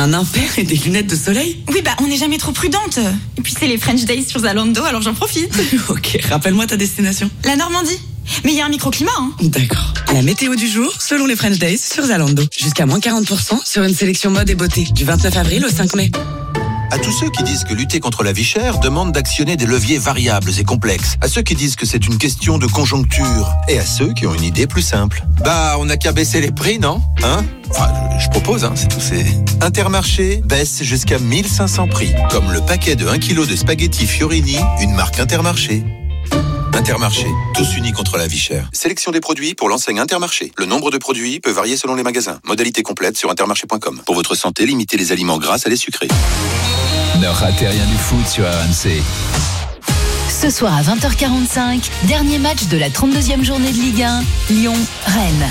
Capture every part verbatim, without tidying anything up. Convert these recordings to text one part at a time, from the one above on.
Un impair et des lunettes de soleil? Oui, bah on n'est jamais trop prudente. Et puis c'est les French Days sur Zalando, alors j'en profite. Ok, rappelle-moi ta destination. La Normandie. Mais il y a un microclimat, hein. D'accord. La météo du jour, selon les French Days sur Zalando. Jusqu'à moins quarante pour cent sur une sélection mode et beauté. Du vingt-neuf avril au cinq mai. À tous ceux qui disent que lutter contre la vie chère demande d'actionner des leviers variables et complexes. À ceux qui disent que c'est une question de conjoncture. Et à ceux qui ont une idée plus simple. Bah, on n'a qu'à baisser les prix, non? Hein? Enfin, je, je propose, hein, c'est tout. C'est... Intermarché baisse jusqu'à mille cinq cents prix. Comme le paquet de un kilo de spaghettis Fiorini, une marque Intermarché. Intermarché, tous unis contre la vie chère. Sélection des produits pour l'enseigne Intermarché. Le nombre de produits peut varier selon les magasins. Modalité complète sur intermarché point com. Pour votre santé, limitez les aliments gras à les sucrés. Ne ratez rien du foot sur R M C. Ce soir à vingt heures quarante-cinq, dernier match de la trente-deuxième journée de Ligue un, Lyon-Rennes.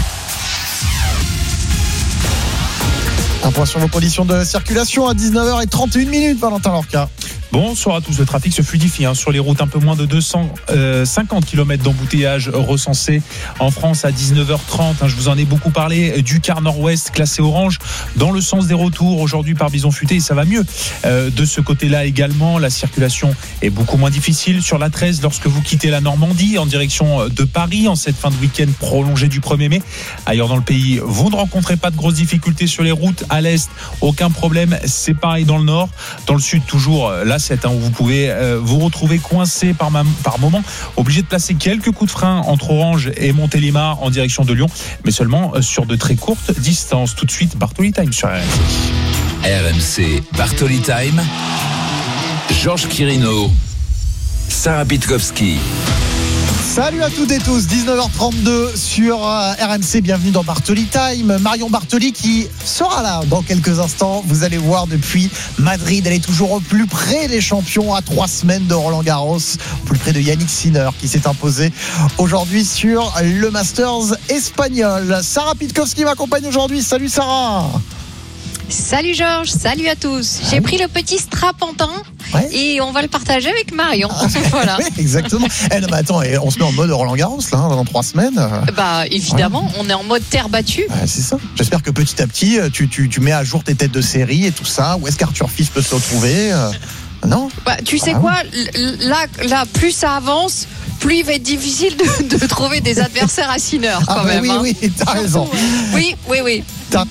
Un point sur vos conditions de circulation à dix-neuf heures trente et une minutes, Valentin Lorca. Bonsoir à tous, le trafic se fluidifie hein, sur les routes, un peu moins de deux cent cinquante kilomètres d'embouteillage recensés en France à dix-neuf heures trente. Hein, je vous en ai beaucoup parlé du quart nord-ouest classé orange dans le sens des retours aujourd'hui par Bison Futé et ça va mieux. Euh, de ce côté-là également, la circulation est beaucoup moins difficile sur la treize lorsque vous quittez la Normandie en direction de Paris en cette fin de week-end prolongée du premier mai. Ailleurs dans le pays, vous ne rencontrez pas de grosses difficultés sur les routes. À l'est, aucun problème, c'est pareil dans le nord. Dans le sud, toujours là, Hein, où vous pouvez euh, vous retrouver coincé par, ma, par moment, obligé de placer quelques coups de frein entre Orange et Montélimar en direction de Lyon, mais seulement euh, sur de très courtes distances. Tout de suite, Bartoli Time sur R M C. R M C, Bartoli Time, Georges Quirino, Sarah Pitkowski. Salut à toutes et tous, dix-neuf heures trente-deux sur R M C, bienvenue dans Bartoli Time. Marion Bartoli qui sera là dans quelques instants, vous allez voir depuis Madrid, elle est toujours au plus près des champions à trois semaines de Roland Garros, au plus près de Yannick Sinner qui s'est imposé aujourd'hui sur le Masters espagnol. Sarah Pitkowski m'accompagne aujourd'hui, salut Sarah. Salut Georges, salut à tous. J'ai pris le petit strapontin ouais. et on va le partager avec Marion. Ah, voilà. Oui, exactement. Eh, non, mais attends, on se met en mode Roland Garros là, hein, dans trois semaines. Bah évidemment, ouais. On est en mode terre battue. Ouais, c'est ça. J'espère que petit à petit, tu, tu, tu mets à jour tes têtes de série et tout ça. Où est-ce qu'Arthur Fils peut se retrouver euh, Non. Bah tu sais ah, quoi, là, là, plus ça avance. Plus il va être difficile de, de trouver des adversaires à Sinner quand ah, même. Oui, hein. oui, t'as raison. Oui, oui, oui. T'as...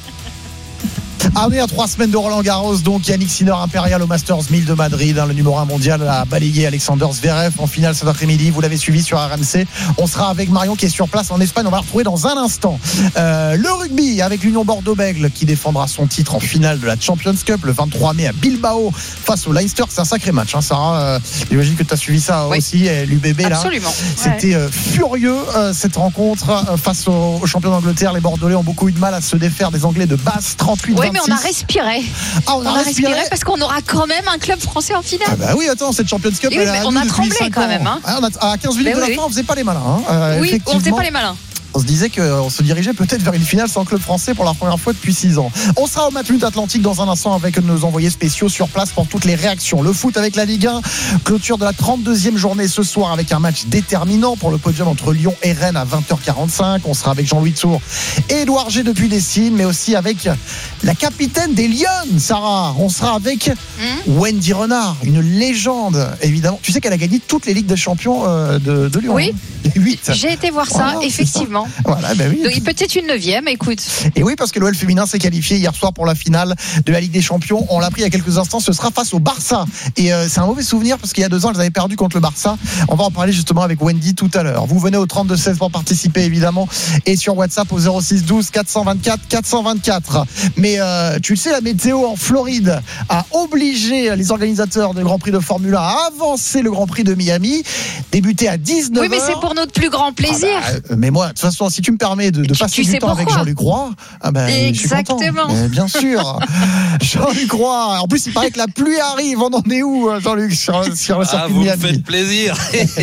Ah oui, à trois semaines de Roland Garros, donc Yannick Sinner impérial au Masters mille de Madrid, hein, le numéro un mondial a balayé Alexander Zverev en finale cet après-midi. Vous l'avez suivi sur R M C. On sera avec Marion qui est sur place en Espagne. On va la retrouver dans un instant. Euh, le rugby avec l'Union Bordeaux-Bègles qui défendra son titre en finale de la Champions Cup le vingt-trois mai à Bilbao face au Leinster. C'est un sacré match, hein, Sarah. Euh, j'imagine que tu as suivi ça oui. aussi. L'U B B là. Absolument. C'était euh, furieux euh, cette rencontre euh, face aux, aux champions d'Angleterre. Les Bordelais ont beaucoup eu de mal à se défaire des Anglais de Basse, trente-huit vingt-six. Oui, mais on a respiré. Ah, on, on a, a respiré. respiré parce qu'on aura quand même un club français en finale. Ah bah oui, attends, cette Champions Cup, oui, elle a on a tremblé quand ans. même. Hein. Ah, on a, à quinze minutes mais de oui, la fin, on faisait pas les malins. Hein. Euh, oui, on faisait pas les malins. On se disait qu'on se dirigeait peut-être vers une finale sans club français pour la première fois depuis six ans. On sera au Matmut Atlantique dans un instant avec nos envoyés spéciaux sur place pour toutes les réactions. Le foot avec la Ligue un, clôture de la trente-deuxième journée ce soir avec un match déterminant pour le podium entre Lyon et Rennes à vingt heures quarante-cinq. On sera avec Jean-Louis Tour et Édouard G depuis Dessines, mais aussi avec la capitaine des Lions, Sarah. On sera avec mmh. Wendy Renard, une légende évidemment. Tu sais qu'elle a gagné toutes les Ligues des Champions de, de Lyon. Oui. Hein. huit. J'ai été voir ça, voilà, effectivement. Ça. Voilà, ben oui. Donc, peut-être une neuvième, écoute. Et oui, parce que l'O L féminin s'est qualifié hier soir pour la finale de la Ligue des Champions. On l'a appris il y a quelques instants, ce sera face au Barça. Et euh, c'est un mauvais souvenir parce qu'il y a deux ans, elles avaient perdu contre le Barça. On va en parler justement avec Wendy tout à l'heure. Vous venez au trente-deux seize pour participer évidemment et sur WhatsApp au zéro six douze quatre cent vingt-quatre quatre cent vingt-quatre. Mais euh, tu le sais, la météo en Floride a obligé les organisateurs du Grand Prix de Formule un à avancer le Grand Prix de Miami, débuter à dix-neuf heures. Oui, mais c'est pour notre plus grand plaisir. Ah bah, mais moi, de toute façon, si tu me permets de, de passer tu du temps pourquoi. avec Jean-Luc Roy, ah ben, exactement. Je suis content. Mais bien sûr. Jean-Luc Roy. En plus, il paraît que la pluie arrive. On en est où, Jean-Luc, sur, sur le circuit ah, vous de Miami? me faites plaisir.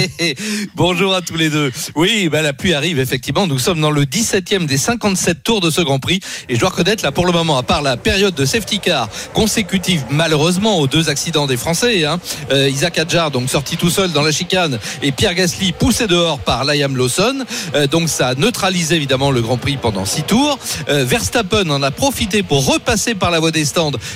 Bonjour à tous les deux. Oui, bah, la pluie arrive, effectivement. Nous sommes dans le dix-septième des cinquante-sept tours de ce Grand Prix. Et je dois reconnaître, là, pour le moment, à part la période de safety car consécutive, malheureusement, aux deux accidents des Français, hein, euh, Isaac Hadjar, donc sorti tout seul dans la chicane, et Pierre Gasly, poussé dehors par Liam Lawson. Euh, donc, ça a neutralisé, évidemment, le Grand Prix pendant six tours. Euh, Verstappen en a profité pour repasser par la voie des stands